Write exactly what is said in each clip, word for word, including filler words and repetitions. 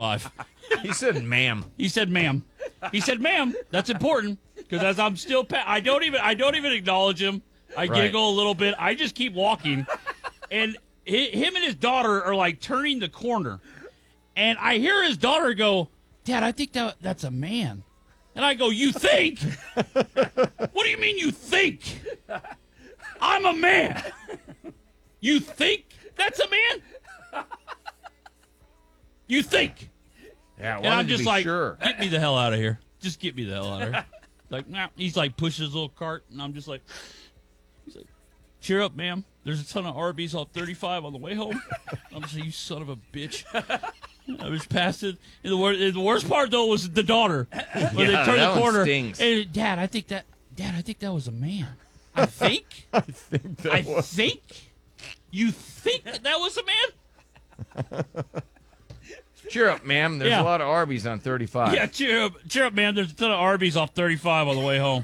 thirty-five. He said, "Ma'am." He said, "Ma'am." He said, "Ma'am." That's important because as I'm still, pa- I don't even, I don't even acknowledge him. I Right. giggle a little bit. I just keep walking, and hi- him and his daughter are like turning the corner, and I hear his daughter go, "Dad, I think that that's a man," and I go, "You think? What do you mean you think? I'm a man. You think that's a man? You think?" Yeah, And I'm just like, sure. "Get me the hell out of here. Just get me the hell out of here." Like, nah. He's like, pushes his little cart, and I'm just like, he's like, "Cheer up, ma'am. There's a ton of Arby's off thirty-five on the way home." I'm just like, "You son of a bitch." I was past it. And the, wor- and the worst part, though, was the daughter. When Yeah, they turned that the one corner. stings. And, Dad, I think that, Dad, I think that was a man. I think? I think that I was. think? You think that was a man? Cheer up, ma'am. There's Yeah. a lot of Arby's on thirty-five. Yeah, cheer up, cheer up, man. There's a ton of Arby's off thirty-five on the way home.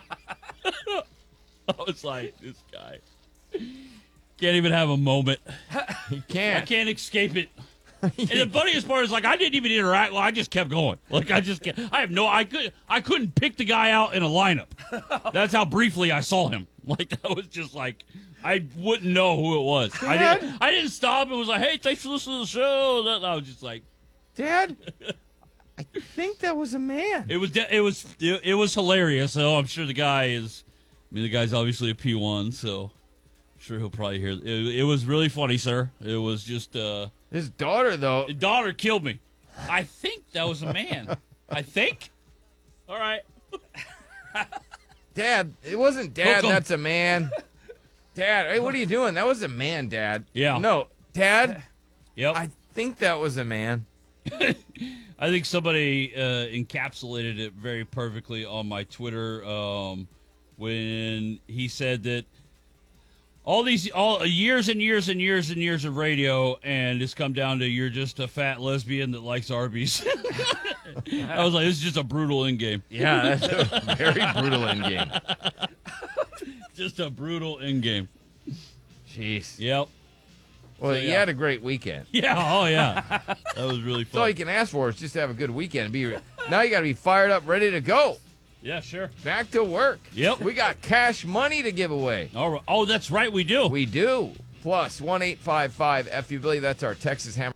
I was like, this guy can't even have a moment. He I can't. can't escape it. And the funniest part is, like, I didn't even interact. Well, I just kept going. Like, I just can't. I have no. I could. I couldn't pick the guy out in a lineup. That's how briefly I saw him. Like, that was just like, I wouldn't know who it was. I didn't. I didn't stop and was like, "Hey, thanks for listening to the show." That, I was just like, Dad, I think that was a man. it was. It was. It, it was hilarious. So I'm sure the guy is. I mean, the guy's obviously a P one, so I'm sure he'll probably hear. It, it was really funny, sir. It was just. uh His daughter, though. The daughter killed me. I think that was a man. I think. All right. Dad, it wasn't Dad. Hook 'em. That's a man. Dad, hey, what are you doing? That was a man, Dad. Yeah. No, Dad, Yep. I think that was a man. I think somebody uh, encapsulated it very perfectly on my Twitter um, when he said that all these all years and years and years and years of radio, and it's come down to you're just a fat lesbian that likes Arby's. I was like, this is just a brutal end game. Yeah, that's a very brutal end game. Just a brutal end game. Jeez. Yep. Well, So, you yeah. had a great weekend. Yeah. Oh yeah. That was really That's all you fun. can ask for is just to have a good weekend. Be now you got to be fired up, ready to go. Yeah. Sure. Back to work. Yep. We got cash money to give away. All right. Oh, that's right. We do. We do. Plus one eight five five F U Billy. That's our Texas Hammer